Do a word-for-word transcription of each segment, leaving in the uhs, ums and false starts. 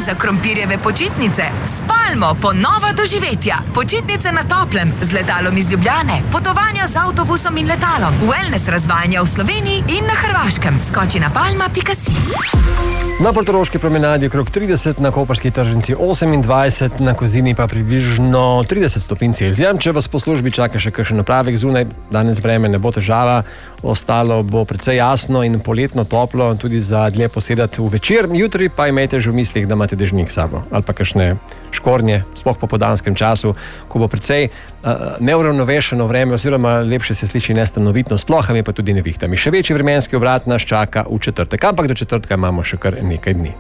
za krompirjeve počitnice. S Palmo ponova doživetja. Počitnice na toplem, z letalom iz Ljubljane, potovanja z avtobusom in letalom, wellness razvajanja v Sloveniji in na Hrvaškem. Skoči na palma pika si. Na portoroški promenadi okrog trideset, na koprski tržnici osemindvajset, na Kozini pa približno trideset stopinj Celzija. Če vas po službi čaka še kakšen napravek zunaj, danes vreme ne bo težava, ostalo bo precej jasno in poletno toplo, tudi za dlje posedati v večer. Jutri pa imejte že v mislih, da imate dežnik s sabo ali pa kakšne škornje, sploh po podanskem času, ko bo precej uh, neuravnovešeno vreme, oziroma lepše se sliši nestanovitno, s plohami pa tudi nevihtami. Še večji vremenski obrat nas čaka v četrtek, ampak do četrtka imamo še kar nekaj dni.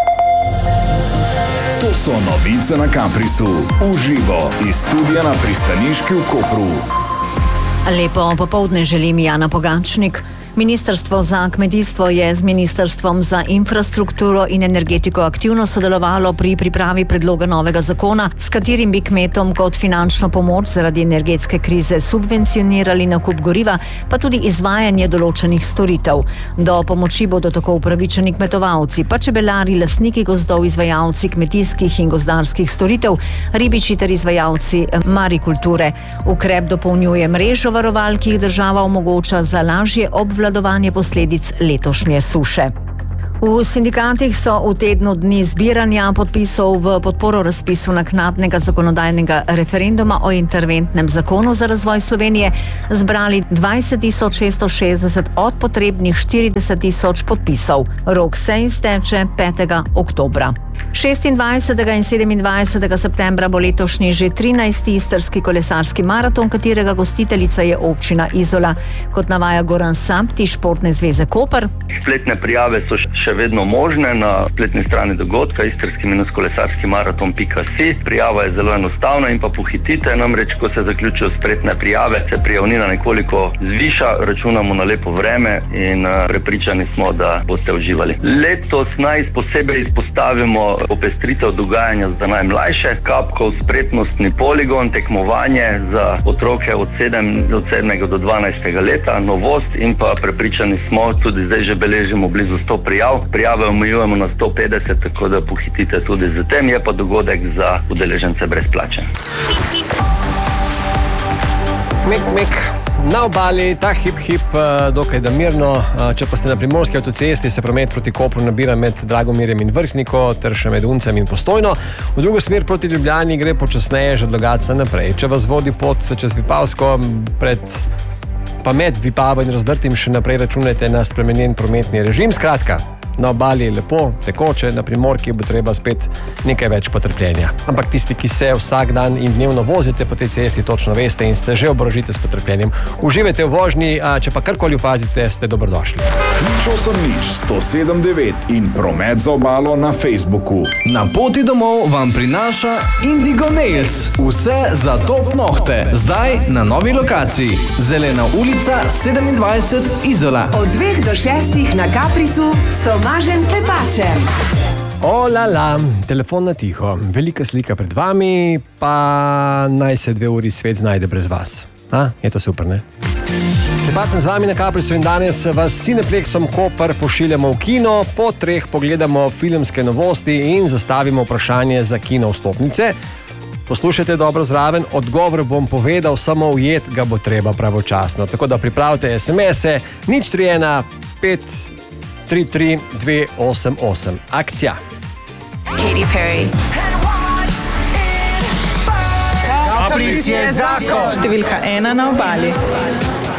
To so novice na Kamprisu, v živo iz studia na pristaniški v Kopru. Lepo popoldne želim, Jana Pogačnik. Ministrstvo za kmetijstvo je z Ministrstvom za infrastrukturo in energetiko aktivno sodelovalo pri pripravi predloga novega zakona, s katerim bi kmetom kot finančno pomoč zaradi energetske krize subvencionirali nakup goriva, pa tudi izvajanje določenih storitev. Do pomoči bodo tako upravičeni kmetovalci, pa čebelari, lastniki gozdov, izvajalci kmetijskih in gozdarskih storitev, ribiči ter izvajalci marikulture. Ukrep dopolnjuje mrežo varoval, ki jih država omogoča za lažje obvladovanje posledic letošnje suše. V sindikatih so v tednu dni zbiranja podpisov v podporo razpisu naknadnega zakonodajnega referenduma o interventnem zakonu za razvoj Slovenije zbrali dvajset tisoč šeststo šestdeset od potrebnih štirideset tisoč podpisov. Rok se izteče petega oktobra. šestindvajsetega in sedemindvajsetega septembra bo letošnji že trinajsti istrski kolesarski maraton, katerega gostiteljica je občina Izola. Kot navaja Goran Sampti, Športne zveze Koper. Spletne prijave so še vedno možne na spletni strani dogodka istrski kolesarski maraton pika si. Prijava je zelo enostavna in pa pohitite, namreč ko se zaključijo spletne prijave, se prijavnina nekoliko zviša, računamo na lepo vreme in uh, prepričani smo, da boste uživali. Letos naj posebej izpostavimo popestritev dogajanja za najmlajše, Kapkov spretnostni poligon, tekmovanje za otroke od, sedem, od sedmega do dvanajstega leta, novost in pa prepričani smo, tudi zdaj že beležimo blizu sto prijav. Prijave omejujemo na sto petdeset, tako da pohitite tudi z tem, je pa dogodek za udeležence brezplačen. Mek, mek. Na obali, ta hip, hip, dokaj da mirno. Če pa ste na primorski avtocesti, se promet proti Kopru nabira med Dragomirjem in Vrhniko, ter še med Uncem in Postojno. V drugo smer proti Ljubljani gre počasneje že od Logatca naprej. Če vas vodi pot čez Vipavsko, pred, pa med Vipavo in Razdrtim še naprej računajte na spremenjen prometni režim. Skratka, na obali je lepo, tekoče, na primorki bo treba spet nekaj več potrpljenja. Ampak tisti, ki se vsak dan in dnevno vozite po tej cesti, točno veste in ste že oborožite s potrpljenjem. Uživajte v vožnji, a če pa karkoli opazite, ste dobrodošli. nič osem nič sto sedem devet in promet za obalo na Facebooku. Na poti domov vam prinaša Indigo Nails. Vse za top nohte. Zdaj na novi lokaciji. Zelena ulica sedemindvajset Izola. Od dveh do šestih na Kaprisu s Tomažem Klepačem. O, la, la, telefon na tiho. Velika slika pred vami, pa naj se dve uri svet znajde brez vas. A, je to super, ne? Klepač sem z vami na Kaprisu in danes vas s Cineplexom Koper pošiljamo v kino, po treh pogledamo filmske novosti in zastavimo vprašanje za kino vstopnice. Poslušajte dobro zraven, odgovor bom povedal, samo ujet ga bo treba pravočasno. Tako da pripravite es em ese nič tri ena pet tri tri dve osem osem. Akcija. Katy Perry. Kapris je zakon. Številka ena na obali.